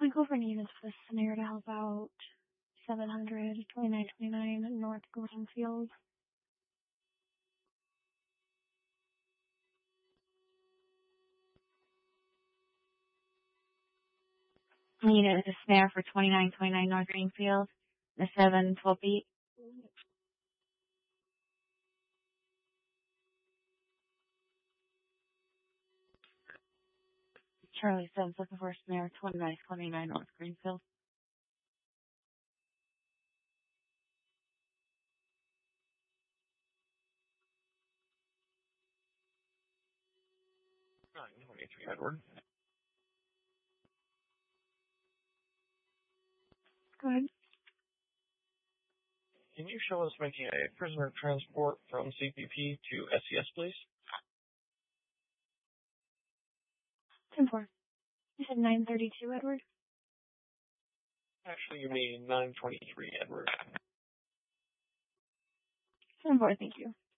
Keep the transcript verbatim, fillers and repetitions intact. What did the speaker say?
My girlfriend needs this scenario to help out. seven hundred, twenty-nine twenty-nine North Greenfield. I need it as a snare for twenty-nine twenty-nine North Greenfield. The seven twelve beat. Charlie seven's looking for a snare, twenty-nine twenty-nine North Greenfield. nine twenty-three, Edward. Good. Can you show us making a prisoner transport from C P P to S C S, please? ten four. You said nine thirty-two, Edward? Actually, you mean nine twenty-three, Edward. ten four, thank you.